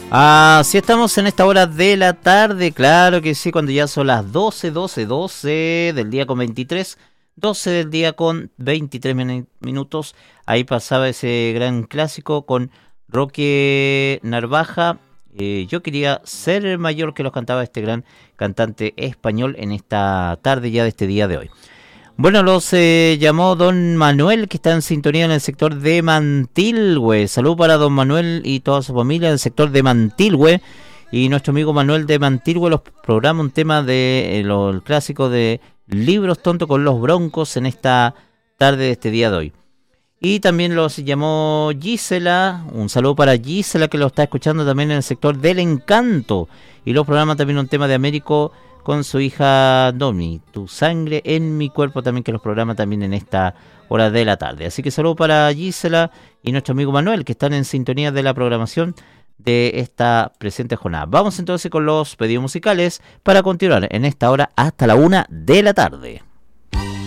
Así estamos en esta hora de la tarde, claro que sí, cuando ya son las 12 del día con 23, 12 del día con 23 minutos. Ahí pasaba ese gran clásico con Roque Narvaja. Yo quería ser mayor, que los cantaba este gran cantante español en esta tarde ya de este día de hoy. Bueno, los llamó don Manuel, que está en sintonía en el sector de Mantilhue. Salud para don Manuel y toda su familia en el sector de Mantilhue. Y nuestro amigo Manuel de Mantilhue los programa un tema de el clásico de Libros Tonto con los Broncos en esta tarde de este día de hoy. Y también los llamó Gisela, un saludo para Gisela, que lo está escuchando también en el sector del Encanto. Y los programa también un tema de Américo con su hija Domi, Tu sangre en mi cuerpo, también, que los programa también en esta hora de la tarde. Así que saludo para Gisela y nuestro amigo Manuel, que están en sintonía de la programación de esta presente jornada. Vamos entonces con los pedidos musicales para continuar en esta hora hasta la 1 de la tarde.